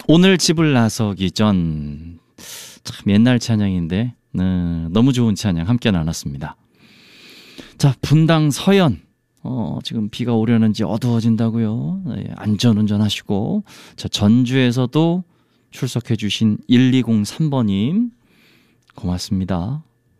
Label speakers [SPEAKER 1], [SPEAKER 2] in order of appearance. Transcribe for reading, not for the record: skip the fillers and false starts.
[SPEAKER 1] 오늘 집을 나서기 전, 참 옛날 찬양인데 너무 좋은 찬양 함께 나눴습니다. 자, 분당 서현, 지금 비가 오려는지 어두워진다고요. 네, 안전운전하시고. 자, 전주에서도 출석해 주신 1203번님 고맙습니다.